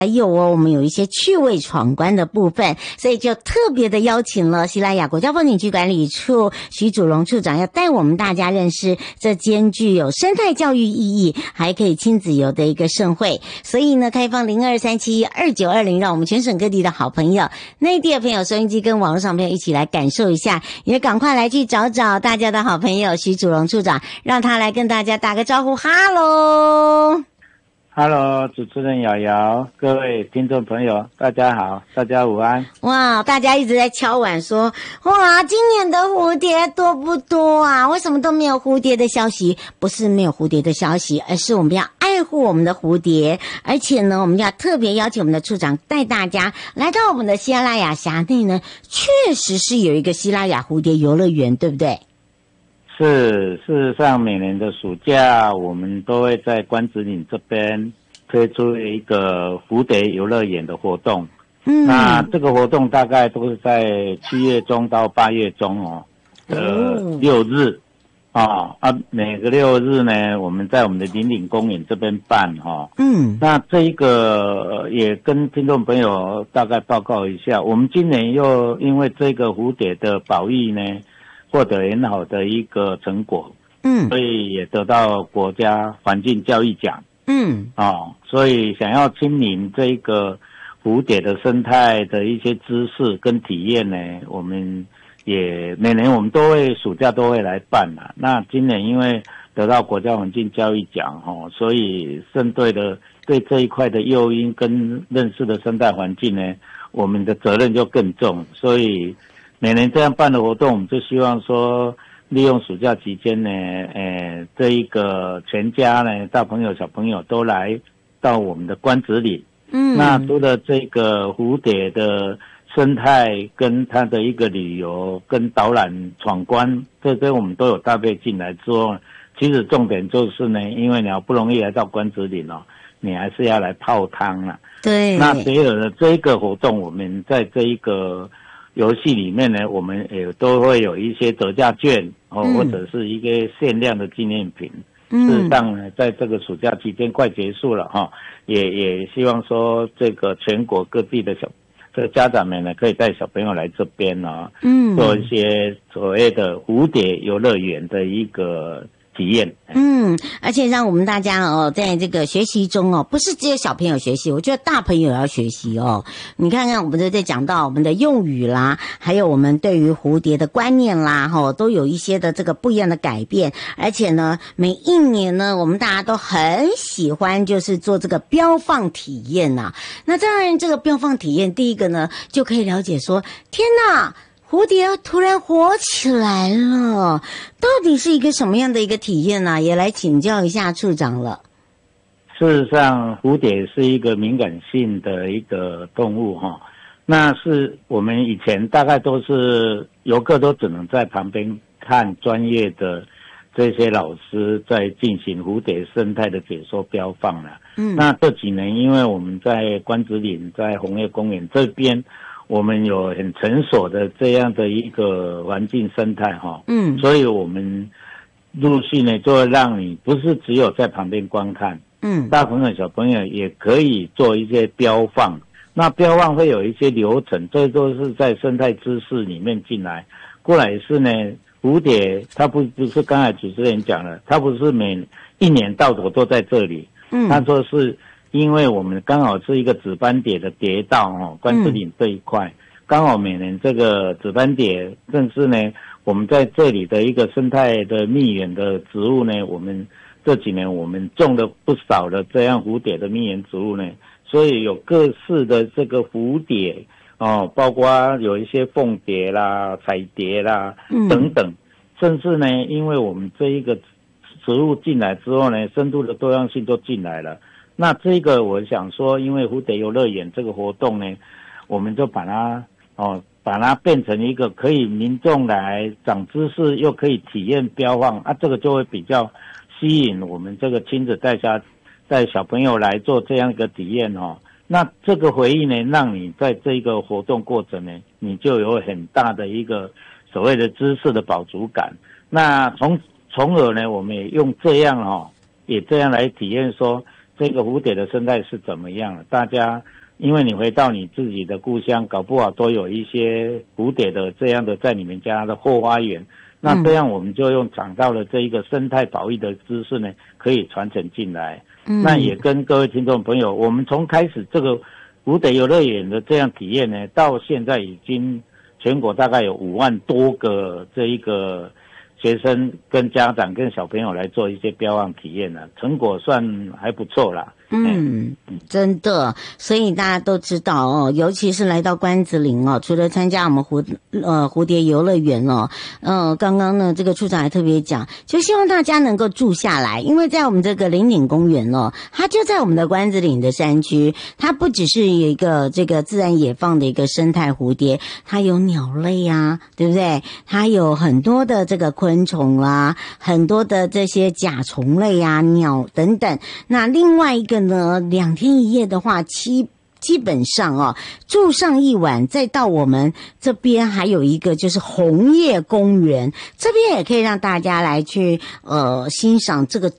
还有我们有一些趣味闯关的部分，所以就特别的邀请了西拉雅国家风景区管理处徐祖龙处长，要带我们大家认识这兼具有生态教育意义，还可以亲子游的一个盛会。所以呢，开放02372920，让我们全省各地的好朋友、内地的朋友、收音机跟网络上朋友一起来感受一下，也赶快来去找找大家的好朋友徐祖龙处长，让他来跟大家打个招呼。哈喽。 Hello， 主持人瑶瑶，各位听众朋友，大家好，大家午安。 哇，大家一直在敲碗说，哇，今年的蝴蝶多不多啊？为什么都没有蝴蝶的消息？不是没有蝴蝶的消息，而是我们要爱护我们的蝴蝶，而且呢，我们要特别邀请我们的处长带大家来到我们的西拉雅辖内呢，确实是有一个西拉雅蝴蝶游乐园，对不对？ 是，事实上每年的暑假，我们都会在关子岭这边推出一个蝴蝶游乐园的活动。那这个活动大概都是在7月中到8月中6日每个6日呢，我们在我们的林岭公园这边办那这一个也跟听众朋友大概报告一下，我们今年又因为这个蝴蝶的保育呢，获得很好的一个成果，所以也得到国家环境教育奖，所以想要亲临这个蝴蝶的生态的一些知识跟体验呢，我们也每年我们都会暑假都会来办啦。那今年因为得到国家环境教育奖所以针对的对这一块的诱因跟认识的生态环境呢，我们的责任就更重，所以每年这样办的活动，我们就希望说，利用暑假期间呢，这一个全家呢，大朋友小朋友都来到我们的关子岭。那除了这个蝴蝶的生态跟它的一个旅游跟导览闯关，这些我们都有搭配进来之后，其实重点就是呢，因为你好不容易来到关子岭你还是要来泡汤啦。 对。 那结合了这一个活动，我们在这一个游戏里面呢，我们也都会有一些折价券或者是一个限量的纪念品。事实上呢，在这个暑假期间快结束了也希望说这个全国各地的这个家长们呢，可以带小朋友来这边做一些所谓的蝴蝶游乐园的一个体验。 而且让我们大家在这个学习中不是只有小朋友学习，我觉得大朋友也要学习你看看我们都在讲到我们的用语啦，还有我们对于蝴蝶的观念啦都有一些的这个不一样的改变。而且呢，每一年呢，我们大家都很喜欢就是做这个标放体验那当然这个标放体验，第一个呢就可以了解说，天哪，蝴蝶突然活起来了，到底是一个什么样的一个体验呢？也来请教一下处长了。 事实上，蝴蝶是一个敏感性的一个动物那是我们以前大概都是游客都只能在旁边看专业的这些老师在进行蝴蝶生态的解说标放了。那这几年因为我们在关子岭在红叶公园这边，我们有很成熟的这样的一个环境生态所以我们陆续呢就会让你不是只有在旁边观看，大朋友小朋友也可以做一些标放。那标放会有一些流程，这都是在生态知识里面进来。过来是呢，蝴蝶它不是刚才主持人讲了，它不是每一年到头都在这里，它说是因为我们刚好是一个紫斑蝶的蝶道关子岭这一块，刚好每年这个紫斑蝶正是呢我们在这里的一个生态的蜜源的植物呢，我们这几年我们种了不少的这样蝴蝶的蜜源植物呢，所以有各式的这个蝴蝶包括有一些凤蝶啦、彩蝶啦等等，甚至呢因为我们这一个植物进来之后呢，深度的多样性都进来了。那这个我想说，因为蝴蝶游乐园这个活动呢，我们就把它变成一个可以民众来长知识又可以体验标放这个就会比较吸引我们这个亲子带小朋友来做这样一个体验那这个回忆呢，让你在这个活动过程呢，你就有很大的一个所谓的知识的饱足感。那从而呢，我们也用这样也这样来体验说， 这个蝴蝶的生态是怎么样的。大家因为你回到你自己的故乡，搞不好都有一些蝴蝶的这样的在你们家的后花园。那这样我们就用讲到了这一个生态保育的知识呢，可以传承进来。那也跟各位听众朋友，我们从开始这个蝴蝶游乐园的这样体验呢，到现在已经全国大概有5万多个这一个学生跟家长跟小朋友来做一些标案体验了，成果算还不错啦。 真的，所以大家都知道哦，尤其是来到关子岭哦，除了参加我们蝴蝶游乐园哦，刚刚呢这个处长还特别讲，就希望大家能够住下来，因为在我们这个林岭公园哦，它就在我们的关子岭的山区，它不只是有一个这个自然野放的一个生态蝴蝶，它有鸟类啊，对不对？它有很多的这个昆虫啦，很多的这些甲虫类啊、鸟等等。那另外一个呢，2天1夜的话，基本上哦，住上一晚，再到我们这边还有一个就是红叶公园，这边也可以让大家来去欣赏这个